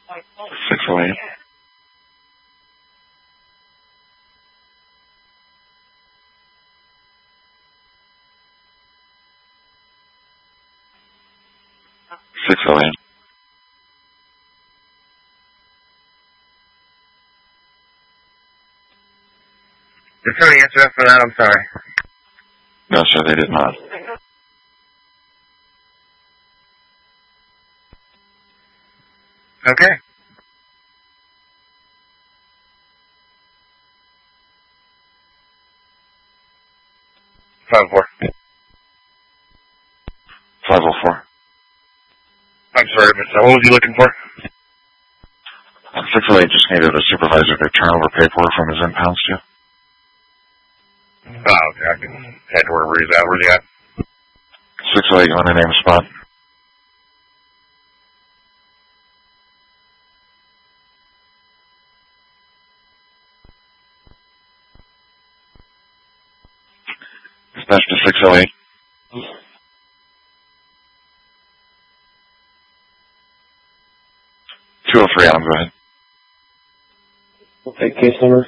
608. Did somebody answer that for that? I'm sorry. No, sir, they did not. Okay. Five 504. I'm sorry, Mr. What was you looking for? 608 just needed a supervisor to turn over paperwork from his impounds to. Oh, okay. I can head wherever he's at. Where's he at? 608, you want to name a spot? Dispatch to 608. Adam, go ahead. Okay, case number?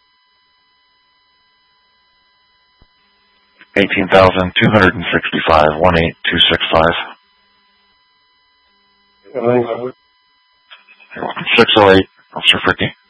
18,265, 18265. 608, Officer Fricky.